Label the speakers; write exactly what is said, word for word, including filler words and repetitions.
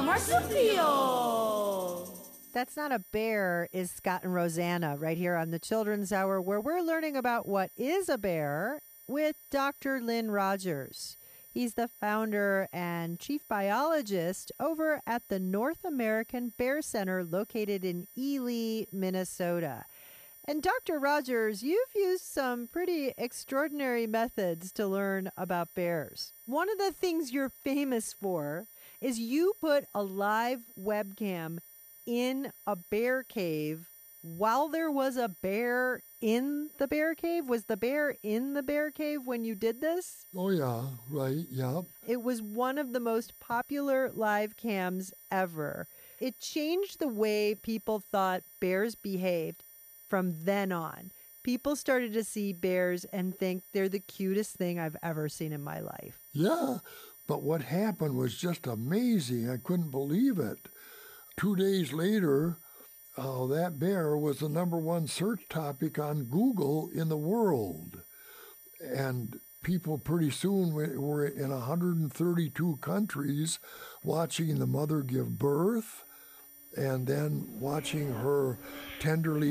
Speaker 1: Marsupio!
Speaker 2: That's Not a Bear is Scott and Rosanna right here on the Children's Hour, where we're learning about what is a bear with Doctor Lynn Rogers. He's the founder and chief biologist over at the North American Bear Center located in Ely, Minnesota. And Doctor Rogers, you've used some pretty extraordinary methods to learn about bears. One of the things you're famous for is you put a live webcam in a bear cave while there was a bear in the bear cave. Was the bear in the bear cave when you did this?
Speaker 3: Oh, yeah, right, yeah.
Speaker 2: It was one of the most popular live cams ever. It changed the way people thought bears behaved from then on. People started to see bears and think they're the cutest thing I've ever seen in my life.
Speaker 3: Yeah, but what happened was just amazing. I couldn't believe it. Two days later, uh, that bear was the number one search topic on Google in the world. And people pretty soon were in one hundred thirty-two countries watching the mother give birth and then watching her tenderly